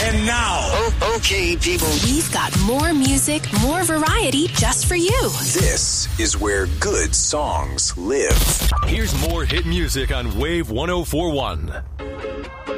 And now, Okay, people. We've got more music, more variety just for you. this is where good songs live. Here's more hit music on Wave 104.1.